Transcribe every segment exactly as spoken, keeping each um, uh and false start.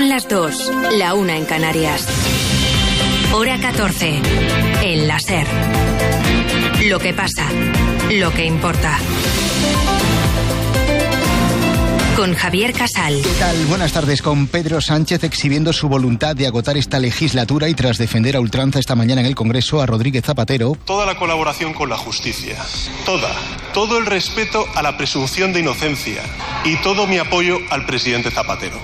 Son las dos, la una en Canarias. Hora catorce, en la SER. Lo que pasa, lo que importa. Con Javier Casal. ¿Qué tal? Buenas tardes. Con Pedro Sánchez exhibiendo su voluntad de agotar esta legislatura y tras defender a ultranza esta mañana en el Congreso a Rodríguez Zapatero. Toda la colaboración con la justicia, toda, todo el respeto a la presunción de inocencia y todo mi apoyo al presidente Zapatero.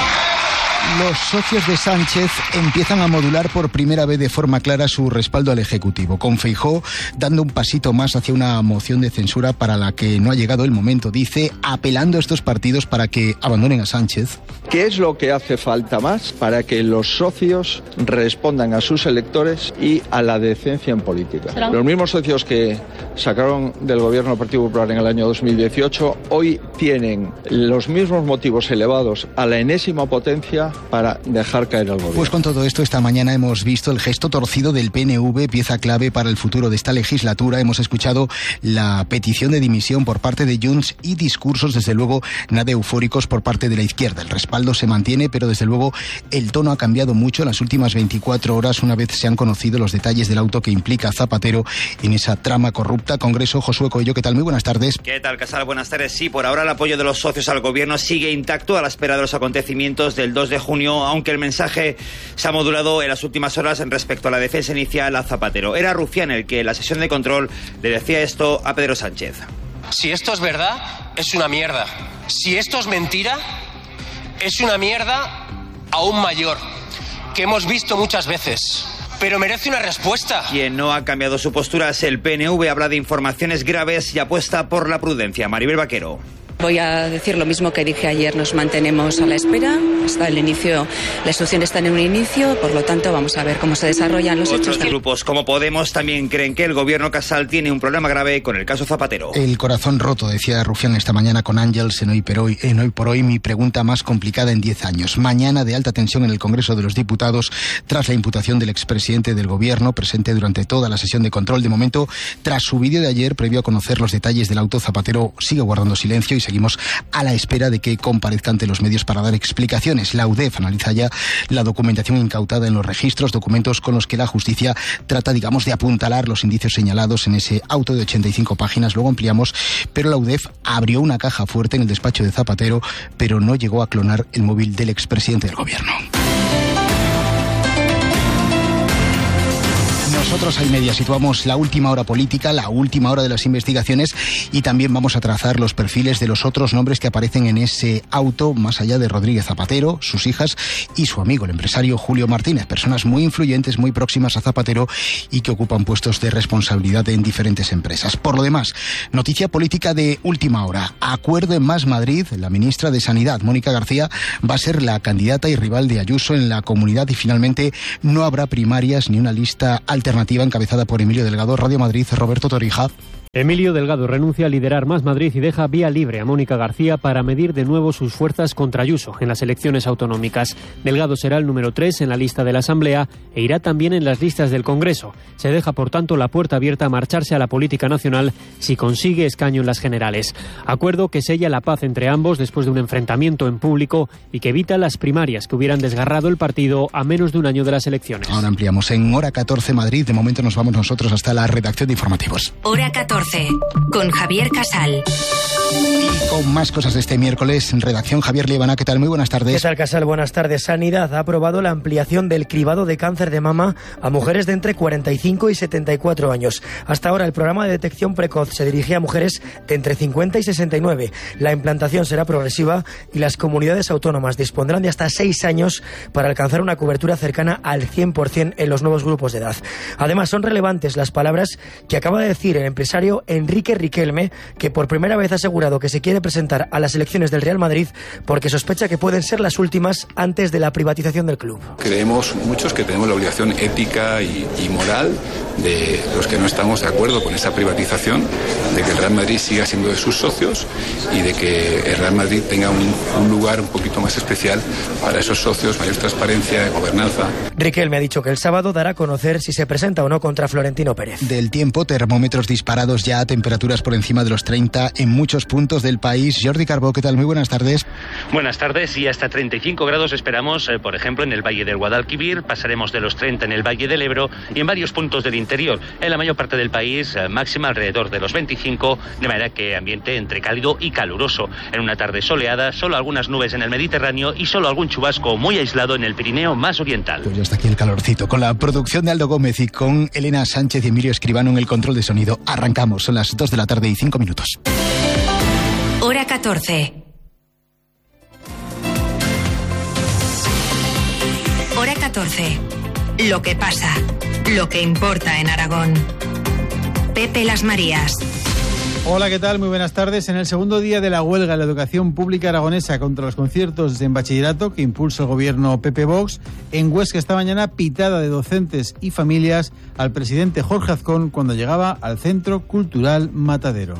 Los socios de Sánchez empiezan a modular por primera vez de forma clara su respaldo al Ejecutivo, con Feijóo dando un pasito más hacia una moción de censura para la que no ha llegado el momento, dice, apelando a estos partidos para que abandonen a Sánchez. ¿Qué es lo que hace falta más para que los socios respondan a sus electores y a la decencia en política? Los mismos socios que sacaron del gobierno del Partido Popular en el año dos mil dieciocho hoy tienen los mismos motivos elevados a la enésima potencia para dejar caer al gobierno. Pues con todo esto, esta mañana hemos visto el gesto torcido del P N V, pieza clave para el futuro de esta legislatura. Hemos escuchado la petición de dimisión por parte de Junts y discursos, desde luego, nada eufóricos por parte de la izquierda. El respaldo se mantiene, pero desde luego el tono ha cambiado mucho en las últimas veinticuatro horas, una vez se han conocido los detalles del auto que implica a Zapatero en esa trama corrupta. Congreso, Josué Coello, ¿qué tal? Muy buenas tardes. ¿Qué tal, Casal? Buenas tardes. Sí, por ahora el apoyo de los socios al gobierno sigue intacto a la espera de los acontecimientos del dos de junio, aunque el mensaje se ha modulado en las últimas horas en respecto a la defensa inicial a Zapatero. Era Rufián el que en la sesión de control le decía esto a Pedro Sánchez. Si esto es verdad, es una mierda. Si esto es mentira, es una mierda aún mayor, que hemos visto muchas veces. Pero merece una respuesta. Quien no ha cambiado su postura es el P N V, habla de informaciones graves y apuesta por la prudencia. Maribel Vaquero. Voy a decir lo mismo que dije ayer, nos mantenemos a la espera, hasta el inicio, la instrucción está en un inicio, por lo tanto vamos a ver cómo se desarrollan los Otros hechos. Otros grupos como Podemos también creen que el gobierno Casal tiene un problema grave con el caso Zapatero. El corazón roto, decía Rufián esta mañana con Ángels en Hoy por Hoy, en Hoy por Hoy, mi pregunta más complicada en diez años. Mañana de alta tensión en el Congreso de los Diputados tras la imputación del expresidente del gobierno, presente durante toda la sesión de control. De momento, tras su vídeo de ayer, previo a conocer los detalles del auto, Zapatero sigue guardando silencio y seguimos a la espera de que comparezca ante los medios para dar explicaciones. La U D E F analiza ya la documentación incautada en los registros, documentos con los que la justicia trata, digamos, de apuntalar los indicios señalados en ese auto de ochenta y cinco páginas. Luego ampliamos, pero la U D E F abrió una caja fuerte en el despacho de Zapatero, pero no llegó a clonar el móvil del expresidente del gobierno. Nosotros al media situamos la última hora política, la última hora de las investigaciones y también vamos a trazar los perfiles de los otros nombres que aparecen en ese auto, más allá de Rodríguez Zapatero, sus hijas y su amigo, el empresario Julio Martínez, personas muy influyentes, muy próximas a Zapatero y que ocupan puestos de responsabilidad en diferentes empresas. Por lo demás, noticia política de última hora. Acuerdo en Más Madrid, la ministra de Sanidad, Mónica García, va a ser la candidata y rival de Ayuso en la comunidad y finalmente no habrá primarias ni una lista alternativa encabezada por Emilio Delgado. Radio Madrid, Roberto Torija. Emilio Delgado renuncia a liderar Más Madrid y deja vía libre a Mónica García para medir de nuevo sus fuerzas contra Ayuso en las elecciones autonómicas. Delgado será el número tres en la lista de la Asamblea e irá también en las listas del Congreso. Se deja, por tanto, la puerta abierta a marcharse a la política nacional si consigue escaño en las generales. Acuerdo que sella la paz entre ambos después de un enfrentamiento en público y que evita las primarias que hubieran desgarrado el partido a menos de un año de las elecciones. Ahora ampliamos en Hora catorce Madrid. De momento nos vamos nosotros hasta la redacción de informativos. Hora catorce. Con Javier Casal. Y con más cosas de este miércoles, en redacción, Javier Liebana, ¿qué tal? Muy buenas tardes. ¿Qué tal, Casal? Buenas tardes. Sanidad ha aprobado la ampliación del cribado de cáncer de mama a mujeres de entre cuarenta y cinco y setenta y cuatro años. Hasta ahora el programa de detección precoz se dirigía a mujeres de entre cincuenta y sesenta y nueve. La implantación será progresiva y las comunidades autónomas dispondrán de hasta seis años para alcanzar una cobertura cercana al cien por ciento en los nuevos grupos de edad. Además, son relevantes las palabras que acaba de decir el empresario Enrique Riquelme, que por primera vez ha asegurado que se quiere presentar a las elecciones del Real Madrid porque sospecha que pueden ser las últimas antes de la privatización del club. Creemos muchos que tenemos la obligación ética y, y moral de los que no estamos de acuerdo con esa privatización, de que el Real Madrid siga siendo de sus socios y de que el Real Madrid tenga un, un lugar un poquito más especial para esos socios, mayor transparencia, gobernanza. Riquelme ha dicho que el sábado dará a conocer si se presenta o no contra Florentino Pérez. Del tiempo, termómetros disparados ya a temperaturas por encima de los treinta en muchos puntos del país. Jordi Carbó, ¿qué tal? Muy buenas tardes. Buenas tardes, y hasta treinta y cinco grados esperamos, eh, por ejemplo, en el Valle del Guadalquivir, pasaremos de los treinta en el Valle del Ebro y en varios puntos del interior. En la mayor parte del país, eh, máxima alrededor de los veinticinco, de manera que ambiente entre cálido y caluroso. En una tarde soleada, solo algunas nubes en el Mediterráneo y solo algún chubasco muy aislado en el Pirineo más oriental. Pues ya está aquí el calorcito. Con la producción de Aldo Gómez y con Elena Sánchez y Emilio Escribano en el control de sonido, arrancamos. Son las dos de la tarde y cinco minutos. Hora catorce. Hora catorce. Lo que pasa, lo que importa en Aragón. Pepe Las Marías. Hola, ¿qué tal? Muy buenas tardes. En el segundo día de la huelga en la educación pública aragonesa contra los conciertos en bachillerato que impulsa el gobierno P P Vox, en Huesca esta mañana pitada de docentes y familias al presidente Jorge Azcón cuando llegaba al Centro Cultural Matadero.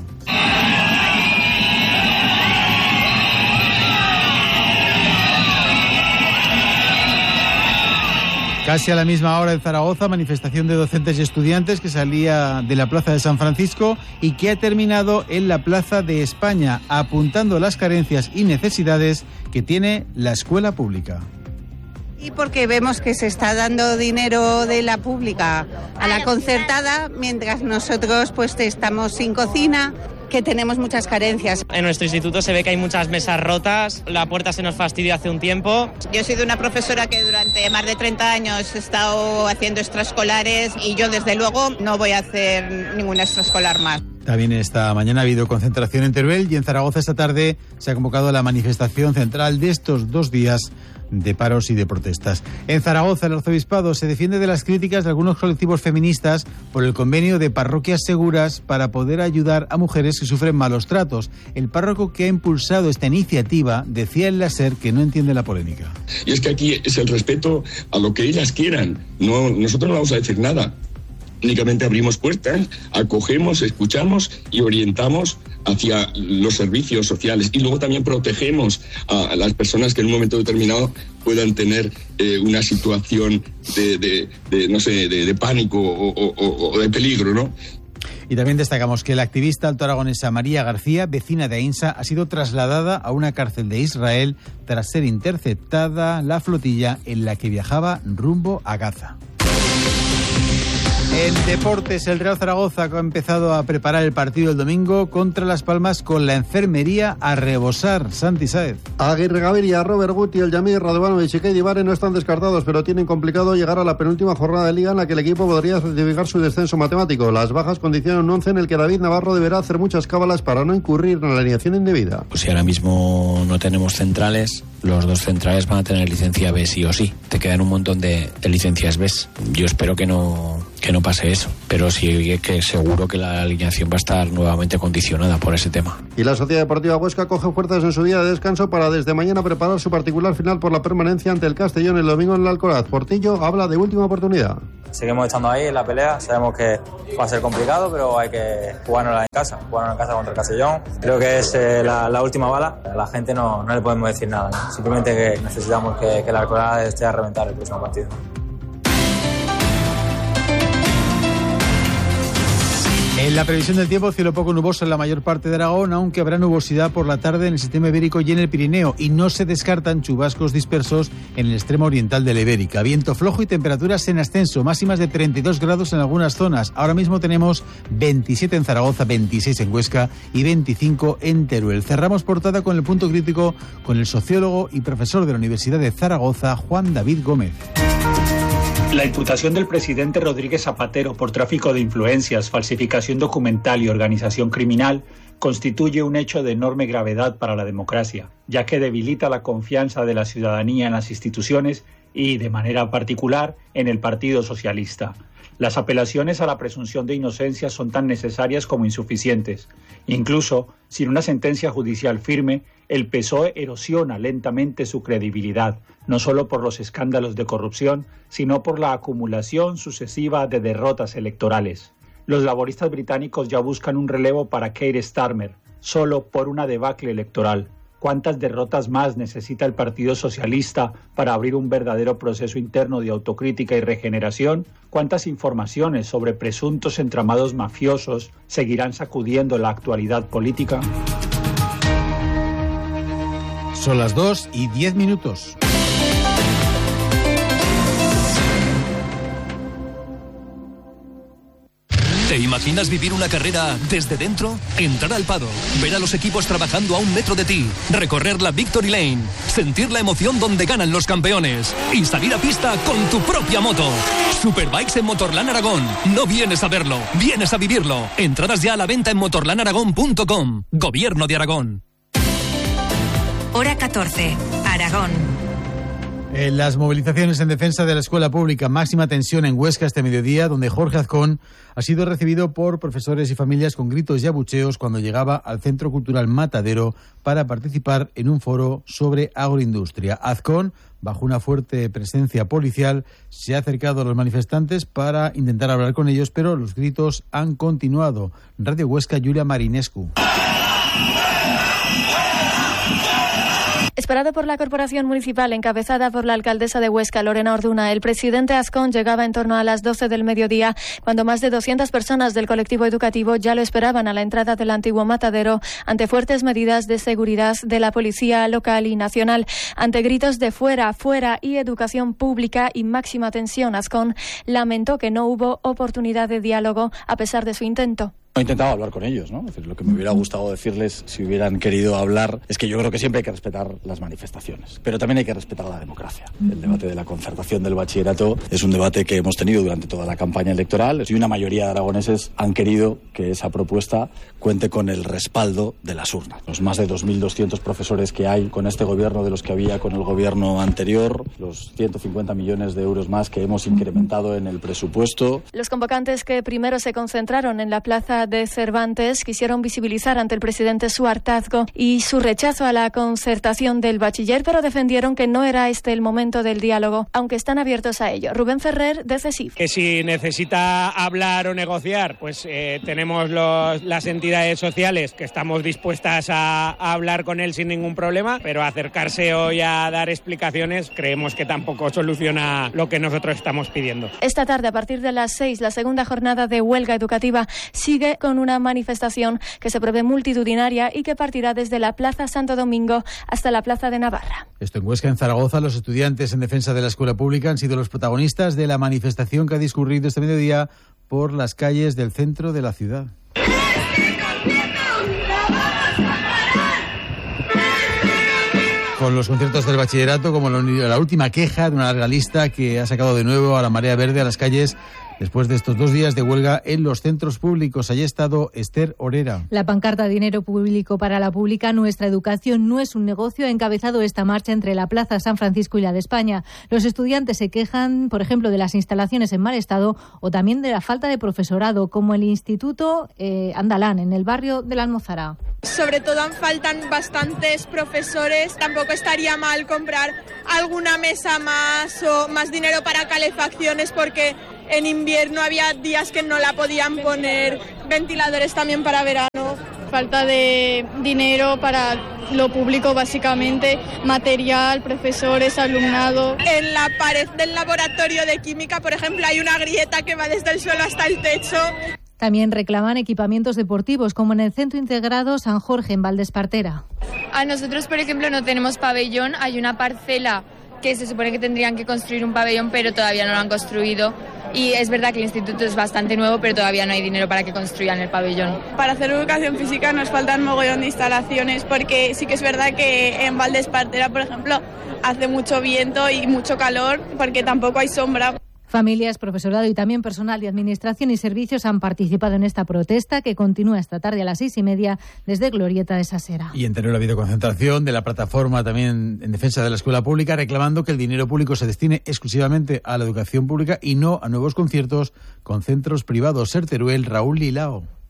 Casi a la misma hora en Zaragoza, manifestación de docentes y estudiantes que salía de la Plaza de San Francisco y que ha terminado en la Plaza de España, apuntando las carencias y necesidades que tiene la escuela pública. Y porque vemos que se está dando dinero de la pública a la concertada, mientras nosotros pues estamos sin cocina, que tenemos muchas carencias. En nuestro instituto se ve que hay muchas mesas rotas, la puerta se nos fastidió hace un tiempo. Yo he sido una profesora que durante más de treinta años he estado haciendo extraescolares y yo desde luego no voy a hacer ningún extraescolar más. También esta mañana ha habido concentración en Teruel y en Zaragoza esta tarde se ha convocado la manifestación central de estos dos días de paros y de protestas. En Zaragoza, el arzobispado se defiende de las críticas de algunos colectivos feministas por el convenio de parroquias seguras para poder ayudar a mujeres que sufren malos tratos. El párroco que ha impulsado esta iniciativa decía en la SER que no entiende la polémica. Y es que aquí es el respeto a lo que ellas quieran. No, nosotros no vamos a decir nada. Únicamente abrimos puertas, acogemos, escuchamos y orientamos hacia los servicios sociales. Y luego también protegemos a las personas que en un momento determinado puedan tener eh, una situación de, de, de no sé, de, de pánico o, o, o de peligro, ¿no? Y también destacamos que la activista altoaragonesa María García, vecina de Ainsa, ha sido trasladada a una cárcel de Israel tras ser interceptada la flotilla en la que viajaba rumbo a Gaza. En deportes, el Real Zaragoza ha empezado a preparar el partido el domingo contra Las Palmas con la enfermería a rebosar. Santi Sáez. Aguirre Gaviria, Robert Guti, el Yamir, Radovanovic y Keidi Bare no están descartados, pero tienen complicado llegar a la penúltima jornada de Liga en la que el equipo podría certificar su descenso matemático. Las bajas condicionan un once en el que David Navarro deberá hacer muchas cábalas para no incurrir en la alineación indebida. Pues si ahora mismo no tenemos centrales, los dos centrales van a tener licencia B sí o sí. Te quedan un montón de, de licencias B. Yo espero que no... que no pase eso, pero sí que seguro que la alineación va a estar nuevamente condicionada por ese tema. Y la Sociedad Deportiva Huesca coge fuerzas en su día de descanso para desde mañana preparar su particular final por la permanencia ante el Castellón el domingo en el Alcoraz. Portillo habla de última oportunidad. Seguimos estando ahí en la pelea, sabemos que va a ser complicado, pero hay que jugárnosla en casa, jugárnosla en casa contra el Castellón. Creo que es eh, la, la última bala, a la gente no, no le podemos decir nada, ¿no? Simplemente que necesitamos que, que el Alcoraz esté a reventar el próximo partido. En la previsión del tiempo, cielo poco nuboso en la mayor parte de Aragón, aunque habrá nubosidad por la tarde en el sistema ibérico y en el Pirineo, y no se descartan chubascos dispersos en el extremo oriental de la Ibérica. Viento flojo y temperaturas en ascenso, máximas de treinta y dos grados en algunas zonas. Ahora mismo tenemos veintisiete en Zaragoza, veintiséis en Huesca y veinticinco en Teruel. Cerramos portada con el punto crítico con el sociólogo y profesor de la Universidad de Zaragoza, Juan David Gómez. La imputación del presidente Rodríguez Zapatero por tráfico de influencias, falsificación documental y organización criminal constituye un hecho de enorme gravedad para la democracia, ya que debilita la confianza de la ciudadanía en las instituciones y, de manera particular, en el Partido Socialista. Las apelaciones a la presunción de inocencia son tan necesarias como insuficientes. Incluso, sin una sentencia judicial firme, el P S O E erosiona lentamente su credibilidad, no solo por los escándalos de corrupción, sino por la acumulación sucesiva de derrotas electorales. Los laboristas británicos ya buscan un relevo para Keir Starmer, solo por una debacle electoral. ¿Cuántas derrotas más necesita el Partido Socialista para abrir un verdadero proceso interno de autocrítica y regeneración? ¿Cuántas informaciones sobre presuntos entramados mafiosos seguirán sacudiendo la actualidad política? Son las dos y diez minutos. ¿Te imaginas vivir una carrera desde dentro? Entrar al paddock, ver a los equipos trabajando a un metro de ti, recorrer la Victory Lane, sentir la emoción donde ganan los campeones y salir a pista con tu propia moto. Superbikes en Motorland Aragón. No vienes a verlo, vienes a vivirlo. Entradas ya a la venta en motorland aragón punto com. Gobierno de Aragón. Hora catorce, Aragón. En las movilizaciones en defensa de la escuela pública, máxima tensión en Huesca este mediodía, donde Jorge Azcón ha sido recibido por profesores y familias con gritos y abucheos cuando llegaba al Centro Cultural Matadero para participar en un foro sobre agroindustria. Azcón, bajo una fuerte presencia policial, se ha acercado a los manifestantes para intentar hablar con ellos, pero los gritos han continuado. Radio Huesca, Julia Marinescu. Esperado por la corporación municipal encabezada por la alcaldesa de Huesca, Lorena Orduna, el presidente Azcón llegaba en torno a las doce del mediodía, cuando más de doscientas personas del colectivo educativo ya lo esperaban a la entrada del antiguo matadero, ante fuertes medidas de seguridad de la policía local y nacional. Ante gritos de fuera, fuera y educación pública y máxima tensión, Azcón lamentó que no hubo oportunidad de diálogo a pesar de su intento. He intentado hablar con ellos, ¿no? Es decir, lo que me hubiera gustado decirles si hubieran querido hablar es que yo creo que siempre hay que respetar las manifestaciones, pero también hay que respetar la democracia. El debate de la concertación del bachillerato es un debate que hemos tenido durante toda la campaña electoral y una mayoría de aragoneses han querido que esa propuesta cuente con el respaldo de las urnas. Los más de dos mil doscientos profesores que hay con este gobierno de los que había con el gobierno anterior, los ciento cincuenta millones de euros más que hemos incrementado en el presupuesto. Los convocantes que primero se concentraron en la plaza de Cervantes quisieron visibilizar ante el presidente su hartazgo y su rechazo a la concertación del bachiller, pero defendieron que no era este el momento del diálogo, aunque están abiertos a ello. Rubén Ferrer, de CESIF. Que si necesita hablar o negociar, pues eh, tenemos los, las entidades sociales que estamos dispuestas a, a hablar con él sin ningún problema, pero acercarse hoy a dar explicaciones creemos que tampoco soluciona lo que nosotros estamos pidiendo. Esta tarde, a partir de las seis, la segunda jornada de huelga educativa sigue con una manifestación que se prevé multitudinaria y que partirá desde la Plaza Santo Domingo hasta la Plaza de Navarra. Esto en Huesca. En Zaragoza, los estudiantes en defensa de la escuela pública han sido los protagonistas de la manifestación que ha discurrido este mediodía por las calles del centro de la ciudad. Con los conciertos del bachillerato como la última queja de una larga lista que ha sacado de nuevo a la marea verde a las calles después de estos dos días de huelga en los centros públicos. Allí ha estado Esther Orera. La pancarta Dinero Público para la Pública, nuestra educación no es un negocio, ha encabezado esta marcha entre la Plaza San Francisco y la de España. Los estudiantes se quejan, por ejemplo, de las instalaciones en mal estado o también de la falta de profesorado, como el Instituto eh, Andalán, en el barrio de la Almozara. Sobre todo faltan bastantes profesores. Tampoco estaría mal comprar alguna mesa más o más dinero para calefacciones, porque en invierno había días que no la podían poner, ventiladores también para verano. Falta de dinero para lo público, básicamente, material, profesores, alumnado. En la pared del laboratorio de química, por ejemplo, hay una grieta que va desde el suelo hasta el techo. También reclaman equipamientos deportivos, como en el Centro Integrado San Jorge, en Valdespartera. A nosotros, por ejemplo, no tenemos pabellón, hay una parcela que se supone que tendrían que construir un pabellón, pero todavía no lo han construido. Y es verdad que el instituto es bastante nuevo, pero todavía no hay dinero para que construyan el pabellón. Para hacer educación física nos faltan mogollón de instalaciones, porque sí que es verdad que en Valdespartera, por ejemplo, hace mucho viento y mucho calor, porque tampoco hay sombra. Familias, profesorado y también personal de administración y servicios han participado en esta protesta que continúa esta tarde a las seis y media desde Glorieta de Sasera. Y en Teruel ha habido concentración de la plataforma también en defensa de la escuela pública, reclamando que el dinero público se destine exclusivamente a la educación pública y no a nuevos conciertos con centros privados. Ser Teruel, Raúl Lilao.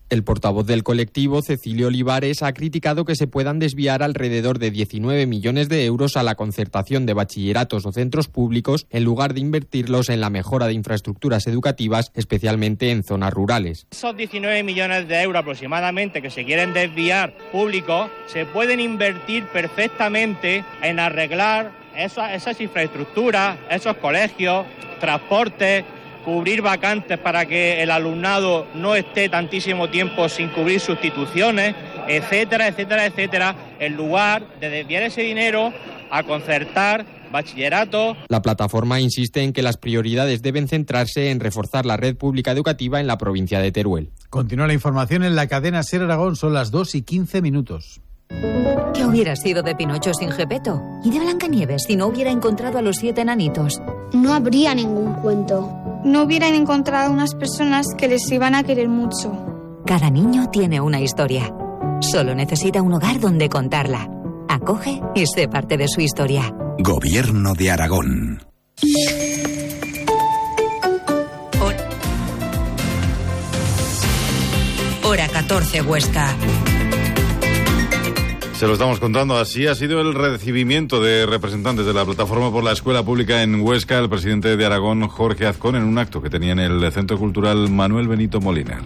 El portavoz del colectivo, Cecilio Olivares, ha criticado que se puedan desviar alrededor de diecinueve millones de euros a la concertación de bachilleratos o centros públicos en lugar de invertirlos en la mejora de infraestructuras educativas, especialmente en zonas rurales. Esos diecinueve millones de euros aproximadamente que se quieren desviar públicos se pueden invertir perfectamente en arreglar esas, esas infraestructuras, esos colegios, transportes, cubrir vacantes para que el alumnado no esté tantísimo tiempo sin cubrir sustituciones, etcétera, etcétera, etcétera, en lugar de desviar ese dinero a concertar bachillerato. La plataforma insiste en que las prioridades deben centrarse en reforzar la red pública educativa en la provincia de Teruel. Continúa la información en la cadena SER Aragón, son las dos y quince minutos. ¿Qué hubiera sido de Pinocho sin Gepetto? ¿Y de Blancanieves si no hubiera encontrado a los siete enanitos? No habría ningún cuento. No hubieran encontrado unas personas que les iban a querer mucho. Cada niño tiene una historia. Solo necesita un hogar donde contarla. Acoge y sé parte de su historia. Gobierno de Aragón. Hora catorce, Huesca. Se lo estamos contando, así ha sido el recibimiento de representantes de la Plataforma por la Escuela Pública en Huesca, el presidente de Aragón, Jorge Azcón, en un acto que tenía en el Centro Cultural Manuel Benito Moliner.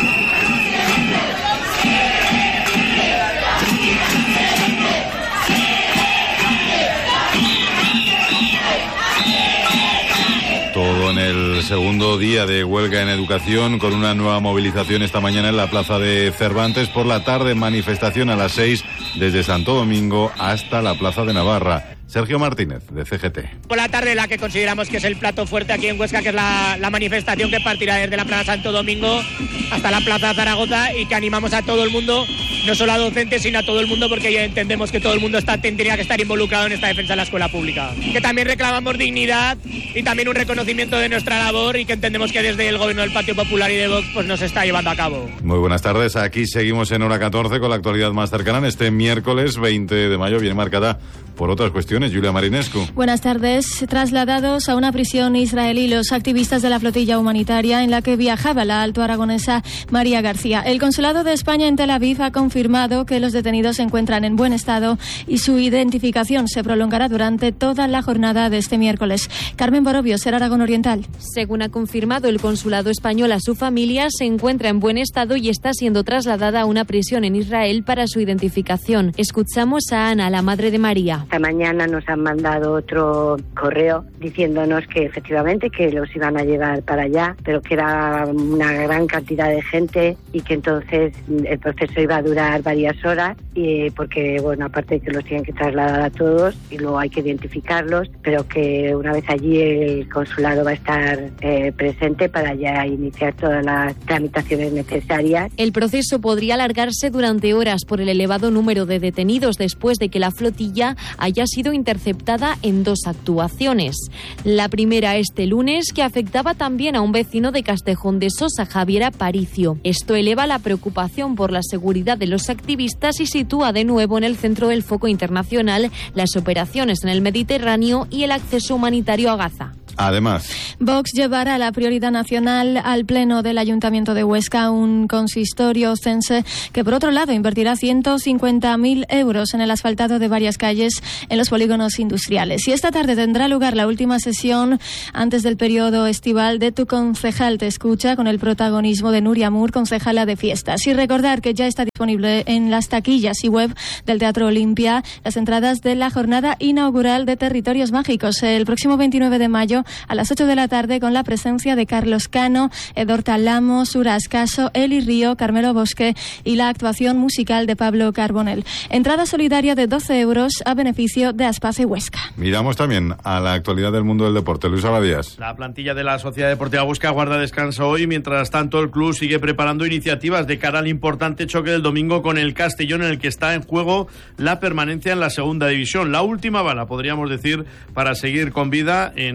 Todo en el segundo día de huelga en educación, con una nueva movilización esta mañana en la Plaza de Cervantes. Por la tarde, manifestación a las seis desde Santo Domingo hasta la Plaza de Navarra. Sergio Martínez, de C G T. Por la tarde, la que consideramos que es el plato fuerte aquí en Huesca, que es la, la manifestación que partirá desde la Plaza Santo Domingo hasta la Plaza Zaragoza, y que animamos a todo el mundo, no solo a docentes, sino a todo el mundo, porque ya entendemos que todo el mundo está, tendría que estar involucrado en esta defensa de la escuela pública. Que también reclamamos dignidad y también un reconocimiento de nuestra labor, y que entendemos que desde el gobierno del Partido Popular y de Vox pues nos está llevando a cabo. Muy buenas tardes, aquí seguimos en Hora catorce con la actualidad más cercana. Este miércoles veinte de mayo viene marcada por otras cuestiones. Julia Marinescu. Buenas tardes. Trasladados a una prisión israelí los activistas de la flotilla humanitaria en la que viajaba la alto aragonesa María García. El Consulado de España en Tel Aviv ha confirmado que los detenidos se encuentran en buen estado y su identificación se prolongará durante toda la jornada de este miércoles. Carmen Borobio, SER Aragón Oriental. Según ha confirmado el Consulado español a su familia, se encuentra en buen estado y está siendo trasladada a una prisión en Israel para su identificación. Escuchamos a Ana, la madre de María. Esta mañana nos han mandado otro correo diciéndonos que efectivamente que los iban a llevar para allá, pero que era una gran cantidad de gente y que entonces el proceso iba a durar varias horas, y porque, bueno, aparte de que los tienen que trasladar a todos y luego hay que identificarlos, pero que una vez allí el consulado va a estar eh, presente para ya iniciar todas las tramitaciones necesarias. El proceso podría alargarse durante horas por el elevado número de detenidos después de que la flotilla haya sido interceptada en dos actuaciones. La primera este lunes, que afectaba también a un vecino de Castejón de Sosa, Javier Aparicio. Esto eleva la preocupación por la seguridad de los activistas y sitúa de nuevo en el centro del foco internacional las operaciones en el Mediterráneo y el acceso humanitario a Gaza. Además, Vox llevará la prioridad nacional al Pleno del Ayuntamiento de Huesca, un consistorio cense que, por otro lado, invertirá ciento cincuenta mil euros en el asfaltado de varias calles en los polígonos industriales. Y esta tarde tendrá lugar la última sesión antes del periodo estival de Tu Concejal Te Escucha, con el protagonismo de Nuria Mur, concejala de fiestas. Y recordar que ya está disponible en las taquillas y web del Teatro Olimpia las entradas de la jornada inaugural de Territorios Mágicos el próximo veintinueve de mayo a las ocho de la tarde, con la presencia de Carlos Cano, Edorta Lamos, Ura Ascaso, Eli Río, Carmelo Bosque y la actuación musical de Pablo Carbonell. Entrada solidaria de doce euros a beneficio de Aspace Huesca. Miramos también a la actualidad del mundo del deporte. Luis Abadías. La plantilla de la Sociedad Deportiva Huesca guarda descanso hoy, mientras tanto el club sigue preparando iniciativas de cara al importante choque del domingo con el Castellón, en el que está en juego la permanencia en la segunda división. La última bala, podríamos decir, para seguir con vida en esa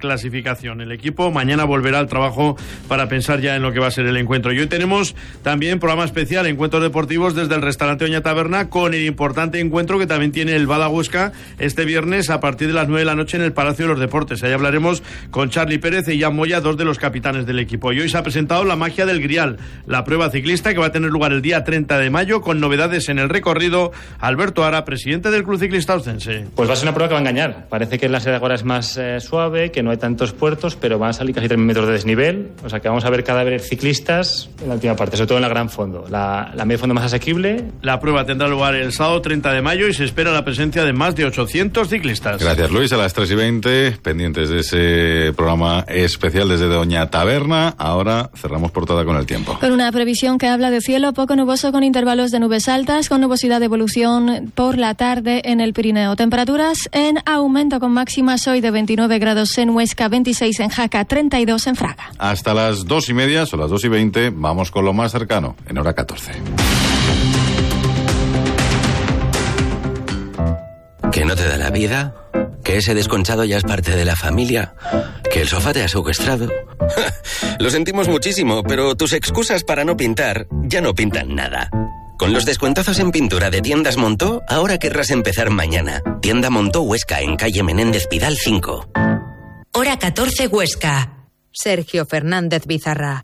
clasificación. El equipo mañana volverá al trabajo para pensar ya en lo que va a ser el encuentro. Y hoy tenemos también programa especial, encuentros deportivos desde el restaurante Oña Taberna, con el importante encuentro que también tiene el Bada Huesca este viernes a partir de las nueve de la noche en el Palacio de los Deportes. Ahí hablaremos con Charly Pérez y Jan Moya, dos de los capitanes del equipo. Y hoy se ha presentado la magia del Grial, la prueba ciclista que va a tener lugar el día treinta de mayo, con novedades en el recorrido. Alberto Ara, presidente del Club Ciclista Ostense. Pues va a ser una prueba que va a engañar. Parece que la sede ahora es más eh, suave, que no hay tantos puertos, pero van a salir casi tres mil metros de desnivel. O sea que vamos a ver cadáveres ciclistas en la última parte, sobre todo en la gran fondo. La, la medio fondo más asequible. La prueba tendrá lugar el sábado treinta de mayo y se espera la presencia de más de ochocientos ciclistas. Gracias, Luis. A las tres y veinte, pendientes de ese programa especial desde Doña Taberna. Ahora cerramos portada con el tiempo. Con una previsión que habla de cielo poco nuboso con intervalos de nubes altas, con nubosidad de evolución por la tarde en el Pirineo. Temperaturas en aumento con máximas hoy de veintinueve grados en Huesca, veintiséis en Jaca, treinta y dos en Fraga. Hasta las dos y media, son las dos y veinte, vamos con lo más cercano, en hora catorce. ¿Que no te da la vida? ¿Que ese desconchado ya es parte de la familia? ¿Que el sofá te ha secuestrado? Lo sentimos muchísimo, pero tus excusas para no pintar ya no pintan nada. Con los descuentazos en pintura de Tiendas Montó, ahora querrás empezar mañana. Tienda Montó Huesca, en calle Menéndez Pidal cinco. Hora catorce Huesca. Sergio Fernández Bizarra.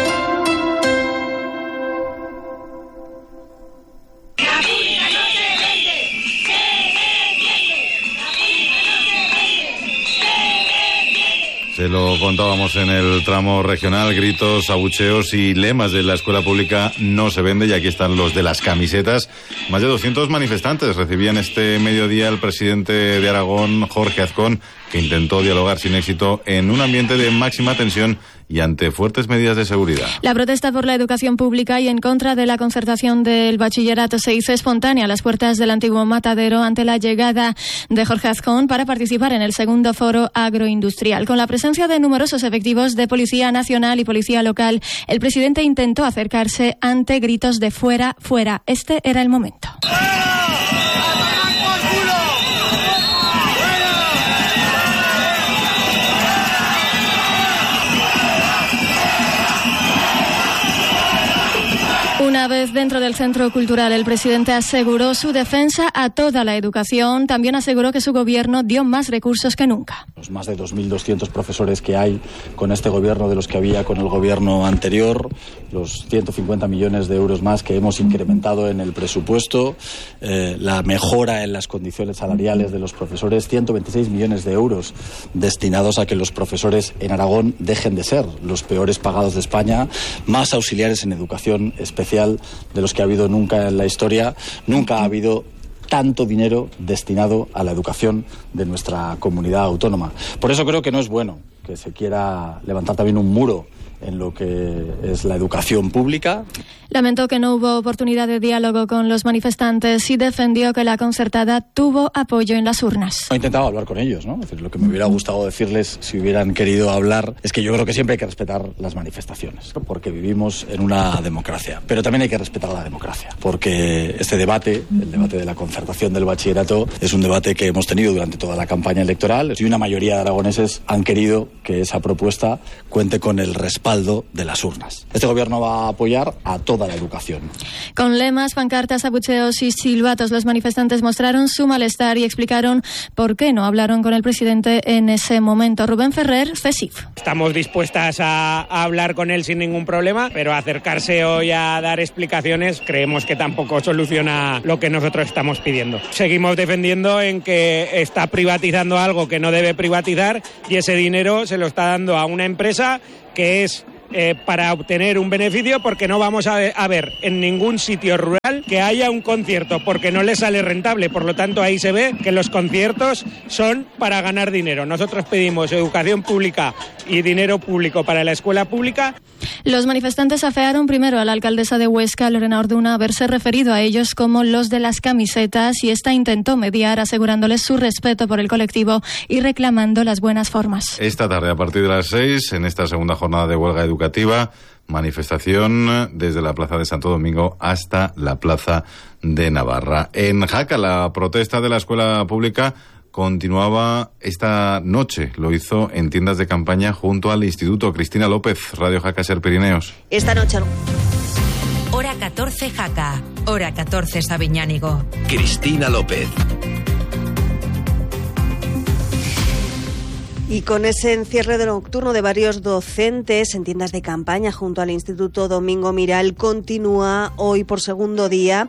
Se lo contábamos en el tramo regional, gritos, abucheos y lemas de la escuela pública no se vende, y aquí están los de las camisetas. Más de doscientos manifestantes recibían este mediodía el presidente de Aragón, Jorge Azcón, que intentó dialogar sin éxito en un ambiente de máxima tensión y ante fuertes medidas de seguridad. La protesta por la educación pública y en contra de la concertación del bachillerato se hizo espontánea a las puertas del antiguo matadero ante la llegada de Jorge Azcón para participar en el segundo foro agroindustrial. Con la presencia de numerosos efectivos de Policía Nacional y Policía Local, el presidente intentó acercarse ante gritos de fuera, fuera. Este era el momento. Una vez dentro del centro cultural, el presidente aseguró su defensa a toda la educación. También aseguró que su gobierno dio más recursos que nunca. Los más de dos mil doscientos profesores que hay con este gobierno de los que había con el gobierno anterior, los ciento cincuenta millones de euros más que hemos incrementado en el presupuesto, eh, la mejora en las condiciones salariales de los profesores, ciento veintiséis millones de euros destinados a que los profesores en Aragón dejen de ser los peores pagados de España, más auxiliares en educación especial de los que ha habido nunca en la historia. Nunca ha habido tanto dinero destinado a la educación de nuestra comunidad autónoma. Por eso creo que no es bueno que se quiera levantar también un muro en lo que es la educación pública. Lamentó que no hubo oportunidad de diálogo con los manifestantes y defendió que la concertada tuvo apoyo en las urnas. He intentado hablar con ellos, ¿no? Es decir, lo que me hubiera gustado decirles si hubieran querido hablar es que yo creo que siempre hay que respetar las manifestaciones, porque vivimos en una democracia, pero también hay que respetar la democracia, porque este debate, el debate de la concertación del bachillerato, es un debate que hemos tenido durante toda la campaña electoral y una mayoría de aragoneses han querido que esa propuesta cuente con el respaldo de las urnas. Este gobierno va a apoyar a toda la educación. Con lemas, pancartas, abucheos y silbatos, los manifestantes mostraron su malestar y explicaron por qué no hablaron con el presidente en ese momento. Rubén Ferrer, C E S I F. Estamos dispuestas a, a hablar con él sin ningún problema, pero acercarse hoy a dar explicaciones creemos que tampoco soluciona lo que nosotros estamos pidiendo. Seguimos defendiendo en que está privatizando algo que no debe privatizar y ese dinero se lo está dando a una empresa que es eh, para obtener un beneficio, porque no vamos a, a ver en ningún sitio rural que haya un concierto porque no le sale rentable. Por lo tanto, ahí se ve que los conciertos son para ganar dinero. Nosotros pedimos educación pública y dinero público para la escuela pública. Los manifestantes afearon primero a la alcaldesa de Huesca, Lorena Orduna, haberse referido a ellos como los de las camisetas, y esta intentó mediar asegurándoles su respeto por el colectivo y reclamando las buenas formas. Esta tarde, a partir de las seis, en esta segunda jornada de huelga educativa, manifestación desde la Plaza de Santo Domingo hasta la Plaza de Navarra. En Jaca, la protesta de la escuela pública continuaba esta noche. Lo hizo en tiendas de campaña junto al Instituto. Cristina López, Radio Jaca Ser Pirineos. Esta noche. Hora catorce Jaca. Hora catorce Sabiñánigo. Cristina López. Y con ese encierre de nocturno de varios docentes en tiendas de campaña junto al Instituto Domingo Miral, continúa hoy por segundo día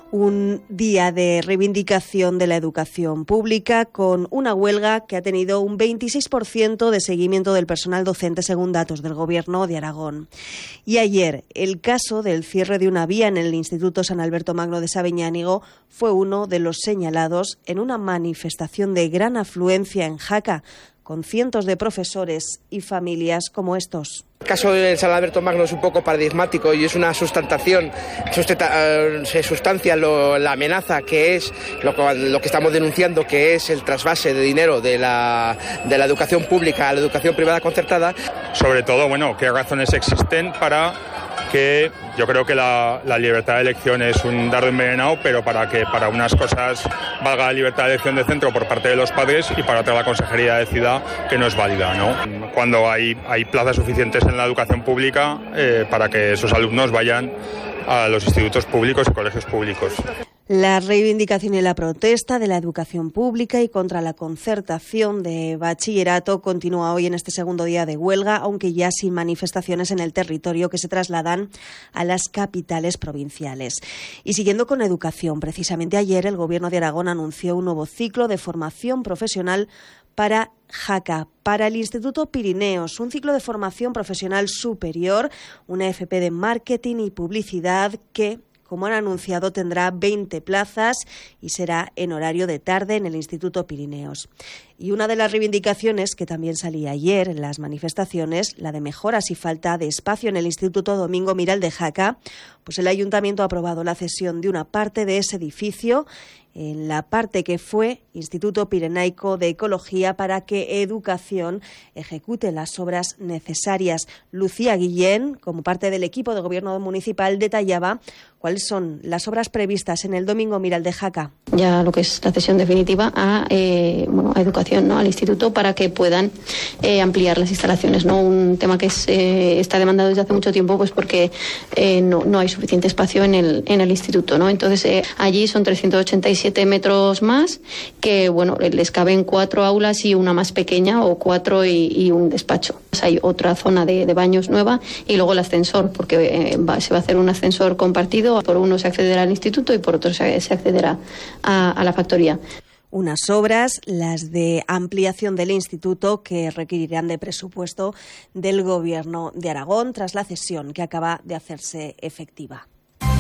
un día de reivindicación de la educación pública, con una huelga que ha tenido un veintiséis por ciento de seguimiento del personal docente según datos del Gobierno de Aragón. Y ayer, el caso del cierre de una vía en el Instituto San Alberto Magno de Sabiñánigo fue uno de los señalados en una manifestación de gran afluencia en Jaca, con cientos de profesores y familias como estos. El caso del San Alberto Magno es un poco paradigmático y es una sustantación, sustenta, uh, se sustancia lo, la amenaza que es lo, lo que estamos denunciando, que es el trasvase de dinero de la, de la educación pública a la educación privada concertada. Sobre todo, bueno, qué razones existen para que yo creo que la, la libertad de elección es un dardo envenenado, pero para que para unas cosas valga la libertad de elección de centro por parte de los padres y para otra la consejería decida que no es válida, ¿no? Cuando hay, hay plazas suficientes en la educación pública eh, para que esos alumnos vayan a los institutos públicos y colegios públicos. La reivindicación y la protesta de la educación pública y contra la concertación de bachillerato continúa hoy en este segundo día de huelga, aunque ya sin manifestaciones en el territorio que se trasladan a las capitales provinciales. Y siguiendo con educación, precisamente ayer el Gobierno de Aragón anunció un nuevo ciclo de formación profesional para Jaca, para el Instituto Pirineos, un ciclo de formación profesional superior, una F P de marketing y publicidad que, como han anunciado, tendrá veinte plazas y será en horario de tarde en el Instituto Pirineos. Y una de las reivindicaciones que también salía ayer en las manifestaciones, la de mejoras y falta de espacio en el Instituto Domingo Miral de Jaca, pues el Ayuntamiento ha aprobado la cesión de una parte de ese edificio, en la parte que fue Instituto Pirenaico de Ecología, para que Educación ejecute las obras necesarias. Lucía Guillén, como parte del equipo de gobierno municipal, detallaba cuáles son las obras previstas en el Domingo Miral de Jaca. Ya lo que es la cesión definitiva a, eh, bueno, a Educación, ¿no?, al Instituto, para que puedan eh, ampliar las instalaciones, ¿no? Un tema que es, eh, está demandado desde hace mucho tiempo, pues porque eh, no, no hay suficiente espacio en el, en el Instituto, ¿no? Entonces eh, allí son trescientos ochenta y siete metros más, que bueno, les caben cuatro aulas y una más pequeña, o cuatro y, y un despacho. Pues hay otra zona de, de baños nueva y luego el ascensor, porque eh, va, se va a hacer un ascensor compartido. Por uno se accederá al instituto y por otro se, se accederá a, a la factoría. Unas obras, las de ampliación del instituto, que requerirán de presupuesto del Gobierno de Aragón tras la cesión que acaba de hacerse efectiva.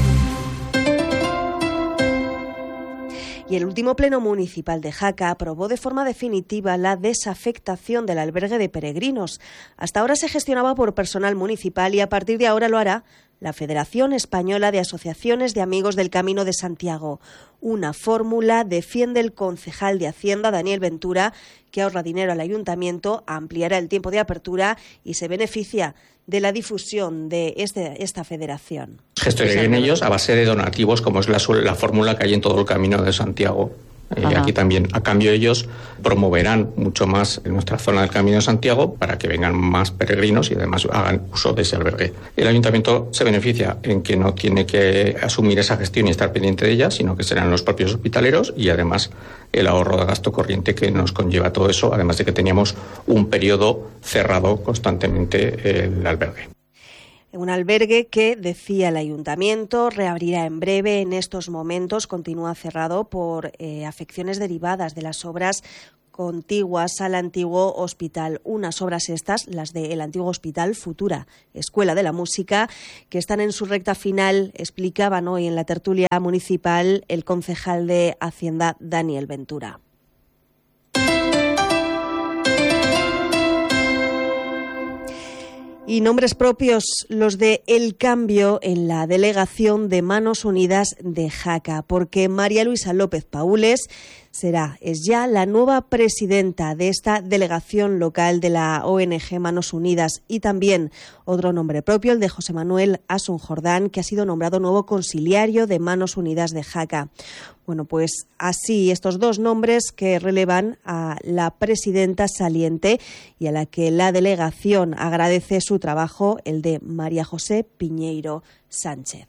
Y el último pleno municipal de Jaca aprobó de forma definitiva la desafectación del albergue de peregrinos. Hasta ahora se gestionaba por personal municipal y a partir de ahora lo hará la Federación Española de Asociaciones de Amigos del Camino de Santiago. Una fórmula, defiende el concejal de Hacienda, Daniel Ventura, que ahorra dinero al ayuntamiento, ampliará el tiempo de apertura y se beneficia de la difusión de este, esta federación. Gestionarían ellos a base de donativos, como es la, la fórmula que hay en todo el Camino de Santiago. Y eh, aquí también, a cambio, ellos promoverán mucho más en nuestra zona del Camino de Santiago para que vengan más peregrinos y además hagan uso de ese albergue. El ayuntamiento se beneficia en que no tiene que asumir esa gestión y estar pendiente de ella, sino que serán los propios hospitaleros, y además el ahorro de gasto corriente que nos conlleva todo eso, además de que teníamos un periodo cerrado constantemente el albergue. Un albergue que, decía el ayuntamiento, reabrirá en breve. En estos momentos continúa cerrado por eh, afecciones derivadas de las obras contiguas al antiguo hospital. Unas obras estas, las del antiguo hospital, futura Escuela de la Música, que están en su recta final, explicaban hoy en la tertulia municipal el concejal de Hacienda, Daniel Ventura. Y nombres propios, los de El Cambio en la delegación de Manos Unidas de Jaca, porque María Luisa López Paules será, es ya la nueva presidenta de esta delegación local de la O N G Manos Unidas, y también otro nombre propio, el de José Manuel Asun Jordán, que ha sido nombrado nuevo conciliario de Manos Unidas de Jaca. Bueno, pues así estos dos nombres que relevan a la presidenta saliente y a la que la delegación agradece su trabajo, el de María José Piñeiro Sánchez.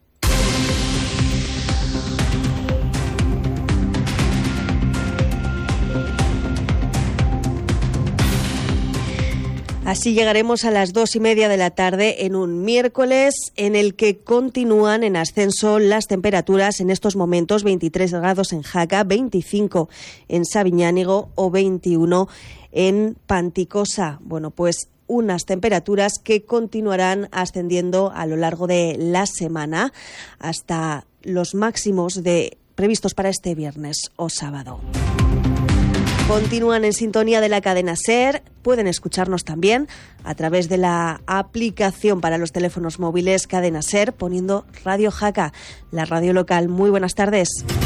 Así llegaremos a las dos y media de la tarde en un miércoles en el que continúan en ascenso las temperaturas en estos momentos: veintitrés grados en Jaca, veinticinco en Sabiñánigo o veintiuno en Panticosa. Bueno, pues unas temperaturas que continuarán ascendiendo a lo largo de la semana hasta los máximos de previstos para este viernes o sábado. Continúan en sintonía de la cadena SER. Pueden escucharnos también a través de la aplicación para los teléfonos móviles Cadena SER, poniendo Radio Jaca, la radio local. Muy buenas tardes.